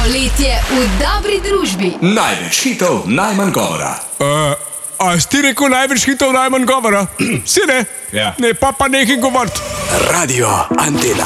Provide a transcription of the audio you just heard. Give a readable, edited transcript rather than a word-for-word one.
Poletje v dobri družbi. Največ hitov, najmanj govora. A si ti rekel največ hitov, najmanj govora? Si ne? Ja. Ne, pa nekaj govoriti. Radio Antena.